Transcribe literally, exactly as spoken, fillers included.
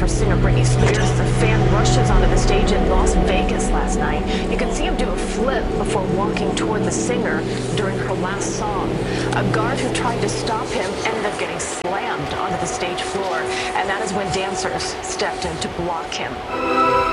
singer Britney Spears. The fan rushes onto the stage in Las Vegas last night. You can see him do a flip before walking toward the singer during her last song. A guard who tried to stop him ended up getting slammed onto the stage floor, and that is when dancers stepped in to block him.